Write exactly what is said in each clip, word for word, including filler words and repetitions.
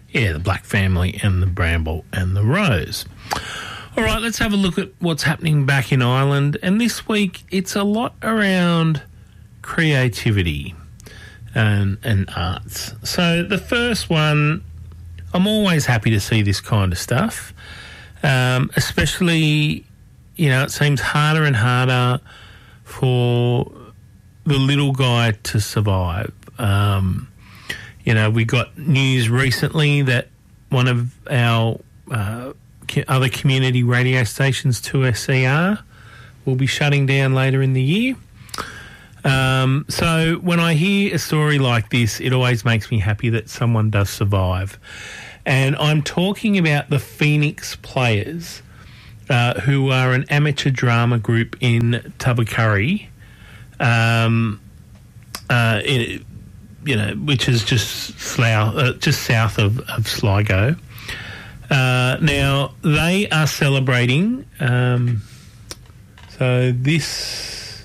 Yeah, the Black Family and the Bramble and the Rose. All right, let's have a look at what's happening back in Ireland. And this week, it's a lot around creativity and, and arts. So the first one, I'm always happy to see this kind of stuff, um, especially, you know, it seems harder and harder for the little guy to survive. Um, you know, we got news recently that one of our uh, other community radio stations, two S E R, will be shutting down later in the year. Um, so when I hear a story like this, it always makes me happy that someone does survive. And I'm talking about the Phoenix Players, uh, who are an amateur drama group in Tubbercurry, um, uh, in, you know, which is just south, uh, just south of, of Sligo. Uh, now, they are celebrating, um, so this,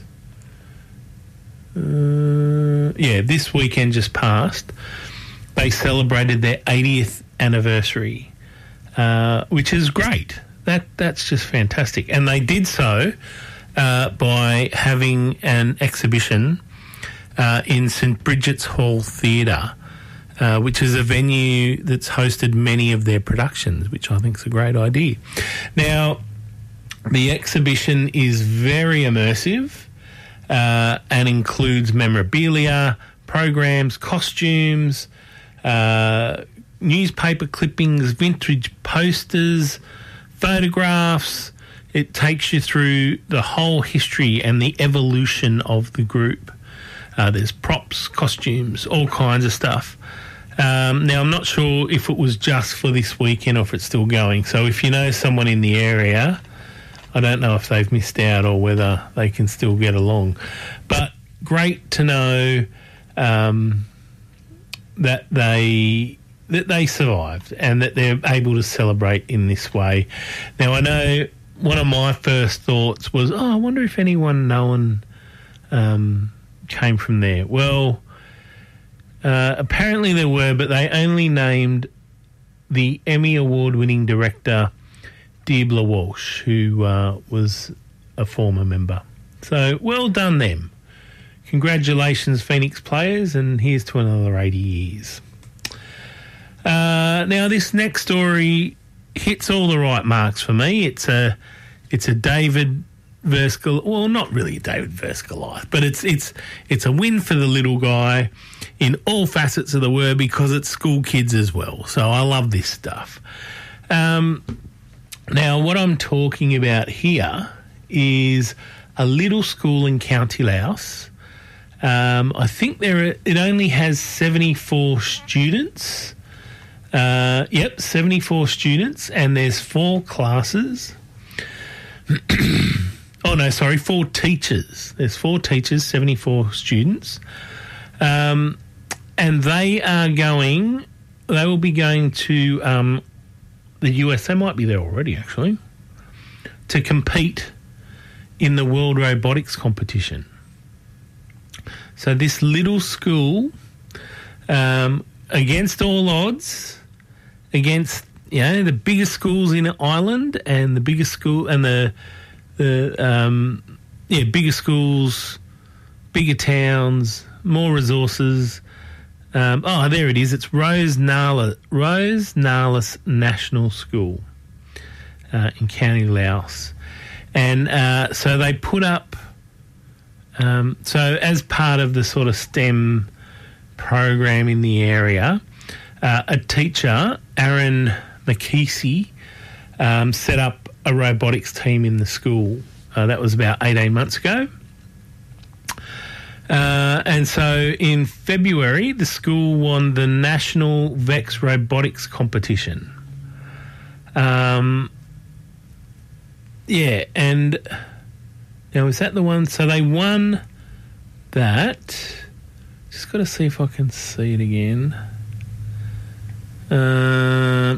uh, yeah, this weekend just passed, they celebrated their eightieth anniversary, uh, which is great. That That's just fantastic. And they did so uh, by having an exhibition uh, in St Bridget's Hall Theatre, Uh, which is a venue that's hosted many of their productions, which I think is a great idea. Now, the exhibition is very immersive uh, and includes memorabilia, programs, costumes, uh, newspaper clippings, vintage posters, photographs. It takes you through the whole history and the evolution of the group. Uh, there's props, costumes, all kinds of stuff. Um, now, I'm not sure if it was just for this weekend or if it's still going. So if you know someone in the area, I don't know if they've missed out or whether they can still get along. But great to know um, that they that they survived and that they're able to celebrate in this way. Now, I know one of my first thoughts was, oh, I wonder if anyone known um, came from there. Well, Uh, apparently there were, but they only named the Emmy Award-winning director Deibla Walsh, who uh, was a former member. So well done them. Congratulations, Phoenix Players, and here's to another eighty years. Uh, now, this next story hits all the right marks for me. It's a, it's a David versus Goliath. Well, not really David versus Goliath, but it's it's it's a win for the little guy in all facets of the word because it's school kids as well. So I love this stuff. Um, now, what I'm talking about here is a little school in County Louth. Um, I think there are, it only has seventy-four students. Uh, yep, seventy-four students, and there's four classes. Oh, no, sorry, four teachers. There's four teachers, seventy-four students. Um, and they are going, they will be going to um, the U S. They might be there already, actually, to compete in the World Robotics Competition. So this little school, um, against all odds, against, you know, the biggest schools in Ireland and the biggest school and the the um, yeah bigger schools, bigger towns, more resources. Um, oh, there it is. It's Rose Nala, Rose Nalas National School uh, in County Louth, and uh, so they put up. Um, so as part of the sort of STEM program in the area, uh, a teacher, Aaron McKesey, um, set up a robotics team in the school. Uh, that was about eighteen months ago. Uh, and so in February, the school won the National Vex Robotics Competition. Um, yeah, and now is that the one? So they won that. Just got to see if I can see it again. Uh,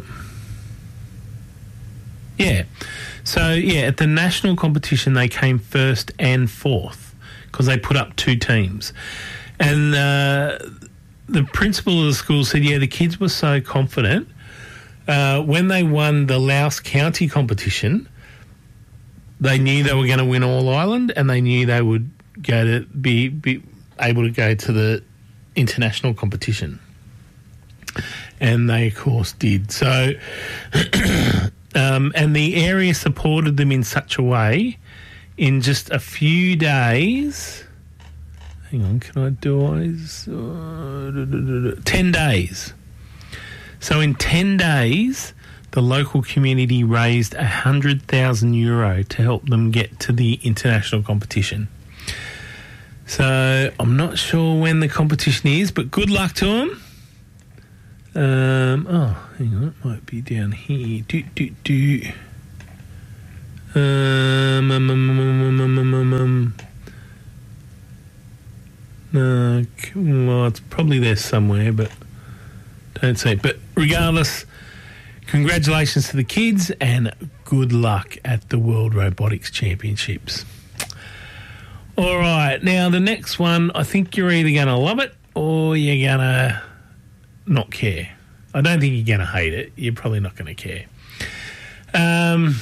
yeah. So, yeah, at the national competition, they came first and fourth because they put up two teams. And uh, the principal of the school said, yeah, the kids were so confident uh, when they won the Laos County competition, they knew they were going to win All Ireland, and they knew they would go to be, be able to go to the international competition. And they, of course, did. So, um, and the area supported them in such a way, in just a few days. Hang on, can I do eyes? Uh, ten days. So in ten days, the local community raised one hundred thousand euro to help them get to the international competition. So I'm not sure when the competition is, but good luck to them. Um, oh, hang on, it might be down here. Do, do, do. Um, um, um, um, um, um, um, um. No, well, it's probably there somewhere, but don't see it. But regardless, congratulations to the kids and good luck at the World Robotics Championships. All right, now the next one, I think you're either going to love it or you're going to not care. I don't think you're going to hate it. You're probably not going to care. Um,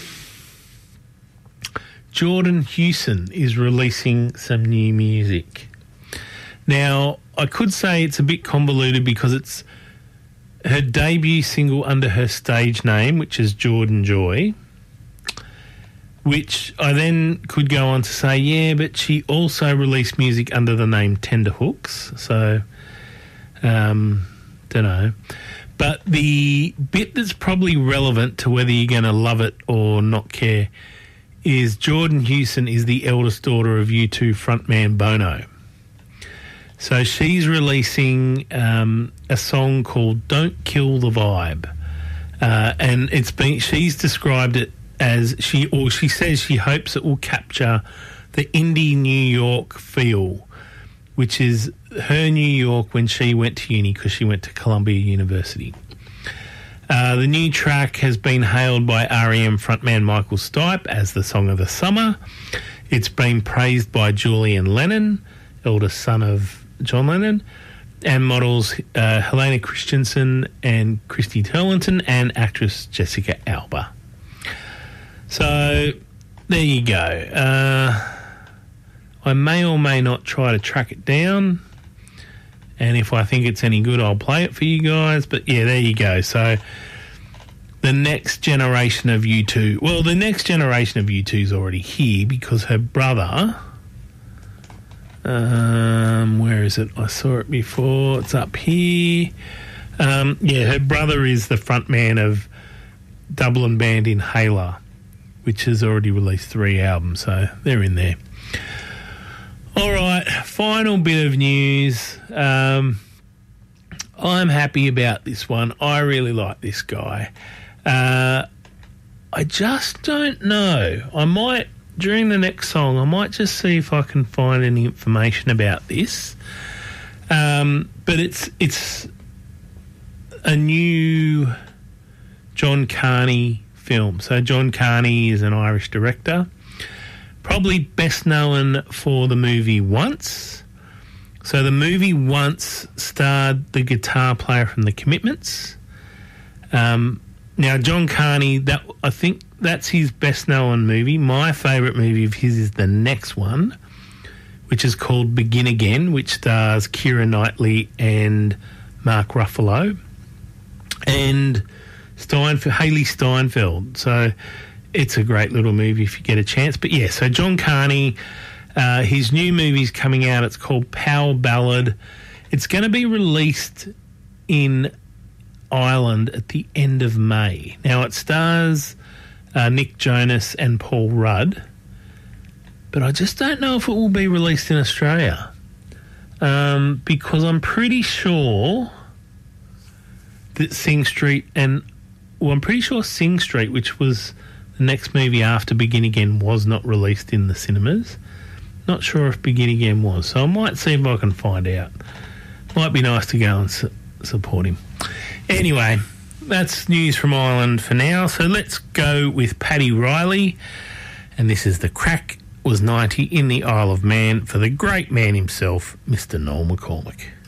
Jordan Hewson is releasing some new music. Now, I could say it's a bit convoluted because it's her debut single under her stage name, which is Jordan Joy, which I then could go on to say, yeah, but she also released music under the name Tenderhooks. So, um, don't know. But the bit that's probably relevant to whether you're going to love it or not care is Jordan Hewson is the eldest daughter of U two frontman Bono. So she's releasing um, a song called Don't Kill the Vibe. Uh, and it's been, she's described it as she, or she says she hopes it will capture the indie New York feel, which is her New York when she went to uni, because she went to Columbia University. Uh, the new track has been hailed by R E M frontman Michael Stipe as the song of the summer. It's been praised by Julian Lennon, eldest son of John Lennon, and models uh, Helena Christensen and Christy Turlington and actress Jessica Alba. So there you go. Uh, I may or may not try to track it down, and if I think it's any good, I'll play it for you guys. But yeah, there you go. So the next generation of U two, well, the next generation of U two is already here because her brother, um, where is it? I saw it before. It's up here. Um, yeah, her brother is the frontman of Dublin band Inhaler, which has already released three albums, so they're in there. All right, final bit of news. Um, I'm happy about this one. I really like this guy. Uh, I just don't know. I might, during the next song, I might just see if I can find any information about this. Um, but it's it's a new John Carney film. So John Carney is an Irish director, probably best known for the movie Once. So the movie Once starred the guitar player from The Commitments. Um, now, John Carney, that I think that's his best known movie. My favourite movie of his is the next one, which is called Begin Again, which stars Keira Knightley and Mark Ruffalo and Steinfeld, Haley Steinfeld. So it's a great little movie if you get a chance. But yeah, so John Carney, uh, his new movie's coming out. It's called Power Ballad. It's going to be released in Ireland at the end of May. Now, it stars uh, Nick Jonas and Paul Rudd, but I just don't know if it will be released in Australia, um, because I'm pretty sure that Sing Street and, well, I'm pretty sure Sing Street, which was the next movie after Begin Again, was not released in the cinemas. Not sure if Begin Again was, so I might see if I can find out. Might be nice to go and su- support him. Anyway, that's news from Ireland for now, so let's go with Paddy Riley, and this is The Crack Was ninety in the Isle of Man for the great man himself, Mister Noel McCormick.